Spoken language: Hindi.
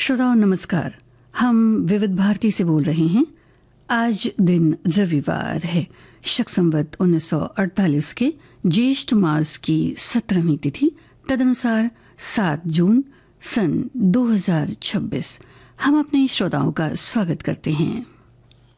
श्रोताओं नमस्कार। हम विविध भारती से बोल रहे हैं। आज दिन रविवार है। शक संवत 1948 के ज्येष्ठ मास की 17वीं तिथि, तदनुसार 7 जून सन 2026। हम अपने श्रोताओं का स्वागत करते हैं।